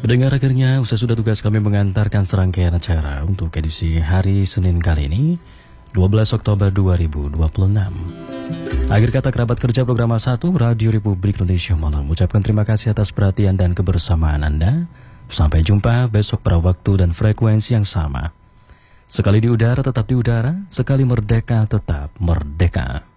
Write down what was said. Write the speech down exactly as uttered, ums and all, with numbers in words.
Pendengar, akhirnya usai sudah tugas kami mengantarkan serangkaian acara untuk edisi hari Senin kali ini, dua belas Oktober dua ribu dua puluh enam. Akhir kata kerabat kerja program A satu Radio Republik Indonesia Malang mengucapkan terima kasih atas perhatian dan kebersamaan Anda. Sampai jumpa besok pada waktu dan frekuensi yang sama. Sekali di udara tetap di udara, sekali merdeka tetap merdeka.